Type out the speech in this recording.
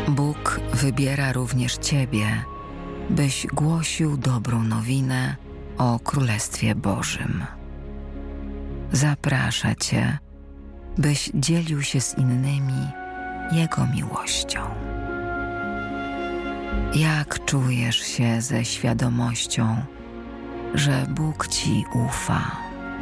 Bóg wybiera również Ciebie, byś głosił dobrą nowinę o Królestwie Bożym. Zaprasza Cię, byś dzielił się z innymi Jego miłością. Jak czujesz się ze świadomością, że Bóg Ci ufa?